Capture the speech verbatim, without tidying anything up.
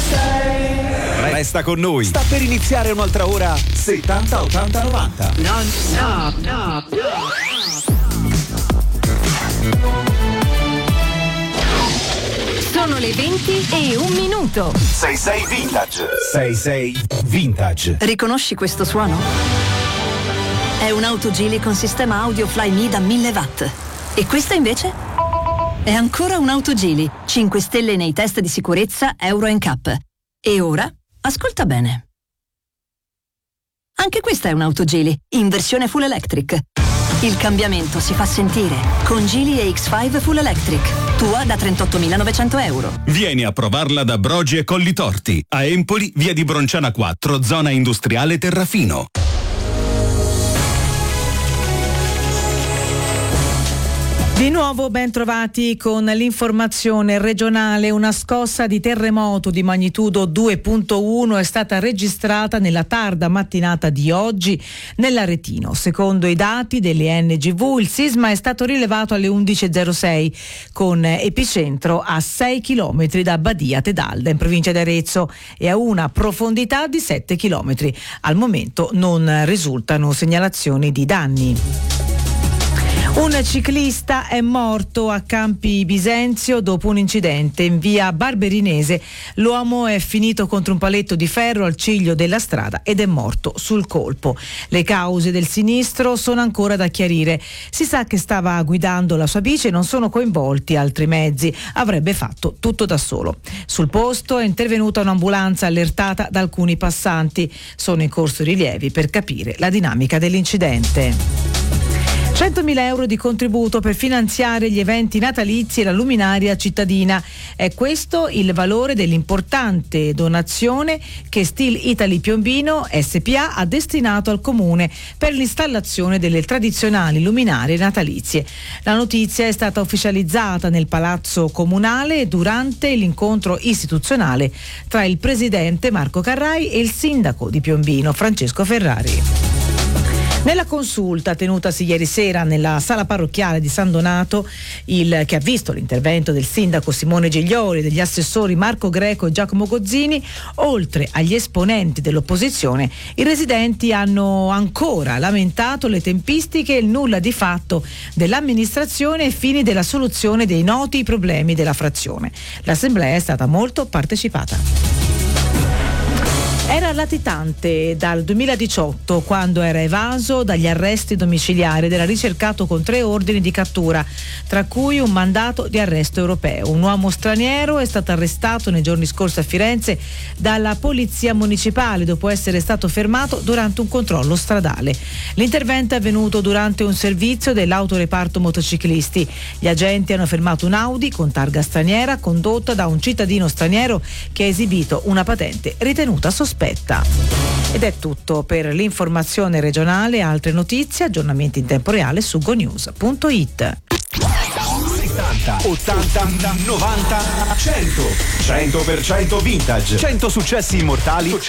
Resta con noi. Sta per iniziare un'altra ora settanta ottanta novanta. Non stop, no, no. Sono le venti e un minuto. sei sei Vintage. sei sei Vintage. Riconosci questo suono? È un'auto Geely con sistema audio Flyme da mille watt. E questa invece? È ancora un'auto Geely, cinque stelle nei test di sicurezza Euro N C A P. E ora, ascolta bene. Anche questa è un'auto Geely, in versione full electric. Il cambiamento si fa sentire con Geely E X cinque Full Electric, tua da trentottomilanovecento euro. Vieni a provarla da Brogi e Collitorti, a Empoli, via di Bronciana quattro, zona industriale Terrafino. Di nuovo ben trovati con l'informazione regionale. Una scossa di terremoto di magnitudo due virgola uno è stata registrata nella tarda mattinata di oggi nell'Aretino. Secondo i dati delle N G V il sisma è stato rilevato alle undici e zero sei con epicentro a sei chilometri da Badia Tedalda in provincia di Arezzo e a una profondità di sette chilometri. Al momento non risultano segnalazioni di danni. Un ciclista è morto a Campi Bisenzio dopo un incidente in via Barberinese. L'uomo è finito contro un paletto di ferro al ciglio della strada ed è morto sul colpo. Le cause del sinistro sono ancora da chiarire. Si sa che stava guidando la sua bici e non sono coinvolti altri mezzi. Avrebbe fatto tutto da solo. Sul posto è intervenuta un'ambulanza allertata da alcuni passanti. Sono in corso rilievi per capire la dinamica dell'incidente. centomila euro di contributo per finanziare gli eventi natalizi e la luminaria cittadina. È questo il valore dell'importante donazione che Steel Italy Piombino S P A ha destinato al comune per l'installazione delle tradizionali luminarie natalizie. La notizia è stata ufficializzata nel Palazzo Comunale durante l'incontro istituzionale tra il presidente Marco Carrai e il sindaco di Piombino Francesco Ferrari. Nella consulta tenutasi ieri sera nella sala parrocchiale di San Donato, il, che ha visto l'intervento del sindaco Simone Giglioli e degli assessori Marco Greco e Giacomo Gozzini, oltre agli esponenti dell'opposizione, i residenti hanno ancora lamentato le tempistiche e il nulla di fatto dell'amministrazione ai fini della soluzione dei noti problemi della frazione. L'assemblea è stata molto partecipata. Era latitante dal duemiladiciotto, quando era evaso dagli arresti domiciliari ed era ricercato con tre ordini di cattura, tra cui un mandato di arresto europeo. Un uomo straniero è stato arrestato nei giorni scorsi a Firenze dalla polizia municipale dopo essere stato fermato durante un controllo stradale. L'intervento è avvenuto durante un servizio dell'autoreparto motociclisti. Gli agenti hanno fermato un Audi con targa straniera condotta da un cittadino straniero che ha esibito una patente ritenuta sospetta. Ed è tutto per l'informazione regionale. Altre notizie, aggiornamenti in tempo reale su gonews punto it. settanta, ottanta, novanta, cento. cento per cento vintage. cento successi immortali